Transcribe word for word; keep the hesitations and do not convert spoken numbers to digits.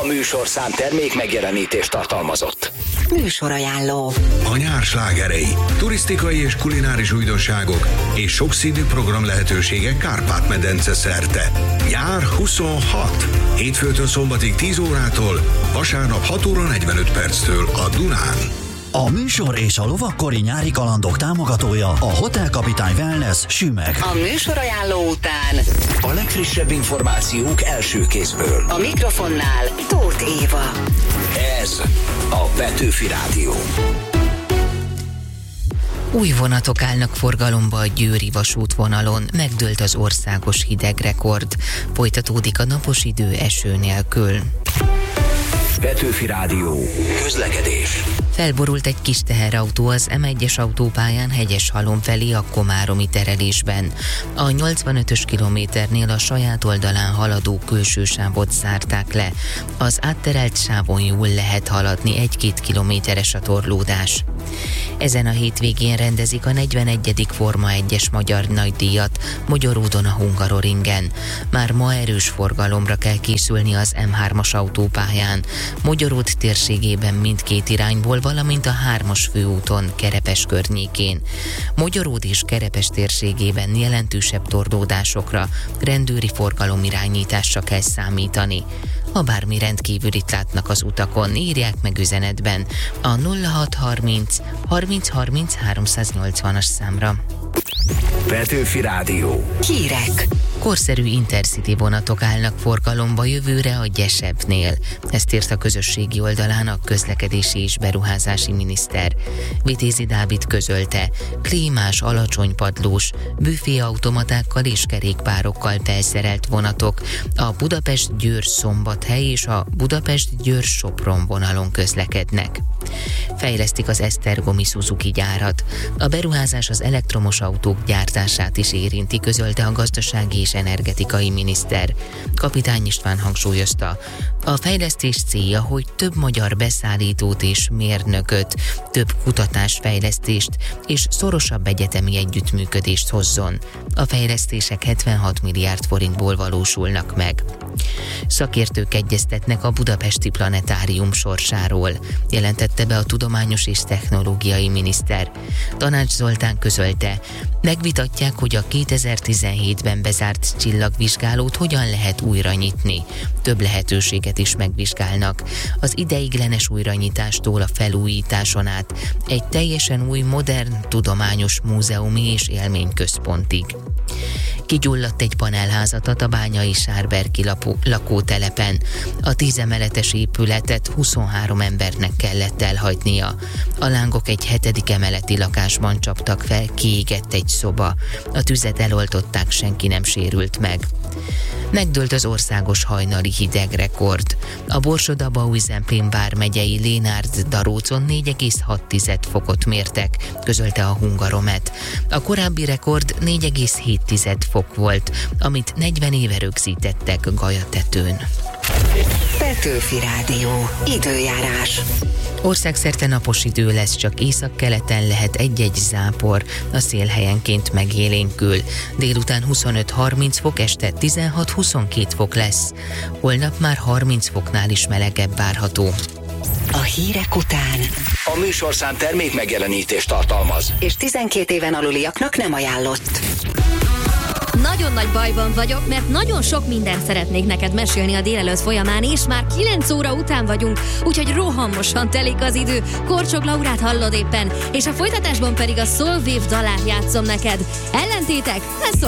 A műsorszám termék megjelenítést tartalmazott. Műsorajánló. A nyár slágerei, turisztikai és kulináris újdonságok és sokszínű program lehetőségek Kárpát-medence szerte. Nyár huszonhat. Hétfőtől szombatig tíz órától, vasárnap hat óra negyvenöt perctől a Dunán. A műsor és a lovakkori nyári kalandok támogatója a Hotel Kapitány Wellness Sümeg. A műsorajánló után A legfrissebb információk első kézből. a mikrofonnál Tóth Éva. Ez a Petőfi Rádió. Új vonatok állnak forgalomba a győri vasútvonalon, megdőlt az országos hidegrekord. Folytatódik a napos idő eső nélkül. Petőfi Rádió. Közlekedés. Felborult egy kis teherautó az em egyes autópályán Hegyeshalom felé a komáromi terelésben. A nyolcvanötös kilométernél a saját oldalán haladó külső sávot zárták le. Az átterelt sávon jól lehet haladni, egy-két kilométeres a torlódás. Ezen a hétvégén rendezik a negyvenegyedik Forma egyes magyar nagydíjat Magyaródon a Hungaroringen. Már ma erős forgalomra kell készülni az em hármas autópályán. Magyaród térségében mindkét irányból, valamint a hármas főúton Kerepes környékén. Magyaród és Kerepes térségében jelentősebb torlódásokra, rendőri forgalomirányításra kell számítani. Ha bármi rendkívülit látnak az utakon, írják meg üzenetben a nulla hat harminc harminc harminc háromszáznyolcvanas számra. Petőfi Rádió. Hírek. Korszerű Intercity vonatok állnak forgalomba jövőre a Gyesebbnél. Ezt írt a közösségi oldalán a közlekedési és beruházási miniszter. Vitézi Dávid közölte, klímás, alacsonypadlós, büféautomatákkal és kerékpárokkal felszerelt vonatok a Budapest-Győr-Szombathely és a Budapest-Győr-Sopron vonalon közlekednek. Fejlesztik az esztergomi Suzuki gyárat. A beruházás az elektromos autók gyártását is érinti, közölte a gazdasági és energetikai miniszter. Kapitány István hangsúlyozta, a fejlesztés célja, hogy több magyar beszállítót és mérnököt, több kutatásfejlesztést és szorosabb egyetemi együttműködést hozzon. A fejlesztések hetvenhat milliárd forintból valósulnak meg. Szakértők egyeztetnek a budapesti planetárium sorsáról, jelentette be a tudományos és technológiai miniszter. Tanács Zoltán közölte, megvitatják, hogy a kétezer-tizenhétben bezárt csillagvizsgálót hogyan lehet újra nyitni. Több lehetőséget is megvizsgálnak. Az ideiglenes újranyitástól a felújításon át egy teljesen új, modern, tudományos múzeumi és élményközpontig. Kigyulladt egy panelházat a bányai Sárberki lapó, lakótelepen. A tízemeletes épületet huszonhárom embernek kellett elhagynia. A lángok egy hetedik emeleti lakásban csaptak fel, kiégett egy szoba. A tüzet eloltották, senki nem sérült meg. Megdőlt az országos hajnali hidegrekord. A Borsod-Abaúj-Zemplén vármegyei Lénárd-Darócon négy egész hat fokot mértek, közölte a Hungaromet. A korábbi rekord négy egész hét fok volt, amit negyven éve rögzítettek Gajatetőn. Petőfi Rádió. Időjárás. Országszerte napos idő lesz, csak északkeleten lehet egy-egy zápor, a szél helyenként megélénkül. Délután huszonöt-harminc fok, este tizenhat-huszonkét fok lesz. Holnap már harminc foknál is melegebb várható. A hírek után A műsorszám termék megjelenítést tartalmaz. és tizenkét éven aluliaknak nem ajánlott. Nagyon nagy bajban vagyok, mert nagyon sok mindent szeretnék neked mesélni a délelőtt folyamán, és már kilenc óra után vagyunk, úgyhogy rohamosan telik az idő. Korcsog Laurát hallod éppen, és a folytatásban pedig a Soul Wave dalát játszom neked. Ellentétek? Ez